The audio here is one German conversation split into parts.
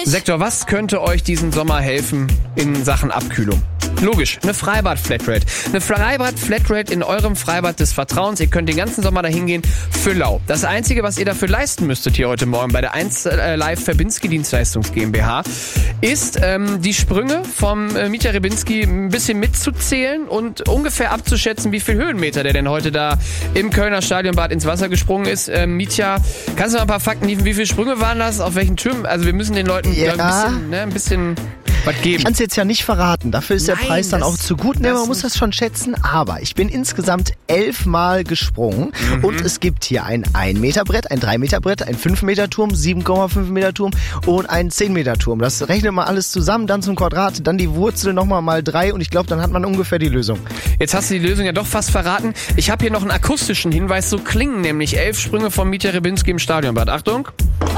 Sektor, was könnte euch diesen Sommer helfen in Sachen Abkühlung? Logisch, eine Freibad-Flatrate. Eine Freibad-Flatrate in eurem Freibad des Vertrauens. Ihr könnt den ganzen Sommer dahin gehen für lau. Das Einzige, was ihr dafür leisten müsstet hier heute Morgen bei der 1 Live Verbinski Dienstleistungs GmbH, ist die Sprünge vom Mitja Rybinski ein bisschen mitzuzählen und ungefähr abzuschätzen, wie viel Höhenmeter der denn heute da im Kölner Stadionbad ins Wasser gesprungen ist. Mitja, kannst du mal ein paar Fakten liefern? Wie viele Sprünge waren das? Auf welchen Türmen? Also wir müssen den Leuten ein bisschen was geben. Ich kann es jetzt ja nicht verraten. Dafür ist der Preis dann auch zu gut. Man muss das schon schätzen. Aber ich bin insgesamt 11 Mal gesprungen. Und es gibt hier ein 1-Meter-Brett, ein 3-Meter-Brett, ein 5-Meter-Turm, 7,5-Meter-Turm und ein 10-Meter-Turm. Das rechnet man alles zusammen, dann zum Quadrat, dann die Wurzel nochmal mal 3 und ich glaube, dann hat man ungefähr die Lösung. Jetzt hast du die Lösung ja doch fast verraten. Ich habe hier noch einen akustischen Hinweis. So klingen nämlich 11 Sprünge vom Mitja Rybinski im Stadionbad. Achtung.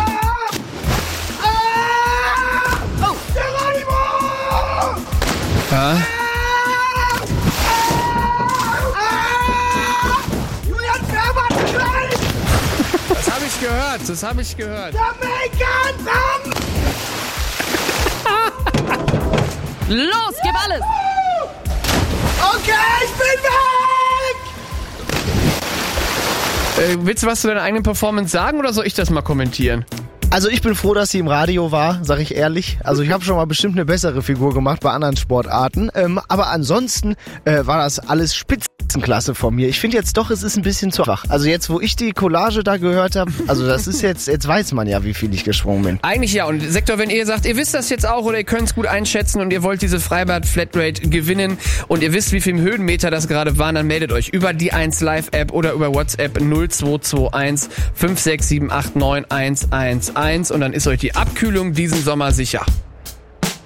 Ja. Julian Fährmann, gleich! Das habe ich gehört. Jamaican Rum! Los, gib alles! Okay, ich bin weg! Willst du was zu deiner eigenen Performance sagen oder soll ich das mal kommentieren? Also ich bin froh, dass sie im Radio war, sag ich ehrlich. Also ich habe schon mal bestimmt eine bessere Figur gemacht bei anderen Sportarten. Aber ansonsten war das alles Spitzenklasse von mir. Ich finde jetzt doch, es ist ein bisschen zu schwach. Also jetzt, wo ich die Collage da gehört habe, also das ist jetzt weiß man ja, wie viel ich gesprungen bin. Eigentlich ja. Und Sektor, wenn ihr sagt, ihr wisst das jetzt auch oder ihr könnt es gut einschätzen und ihr wollt diese Freibad-Flatrate gewinnen und ihr wisst, wie viel Höhenmeter das gerade waren, dann meldet euch über die 1 Live-App oder über WhatsApp 0221 56789 111 und dann ist euch die Abkühlung diesen Sommer sicher.